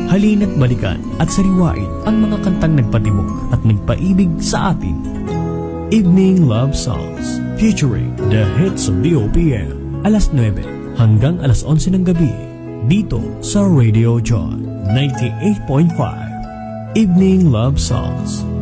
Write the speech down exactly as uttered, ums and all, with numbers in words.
Halina't balikan at sariwain ang mga kantang nagpatibok at nagpaibig sa atin. Evening Love Songs featuring the hits of the O P M. Alas nuwebe hanggang alas onse ng gabi dito sa Radio Joy ninety-eight point five. Evening Love Songs.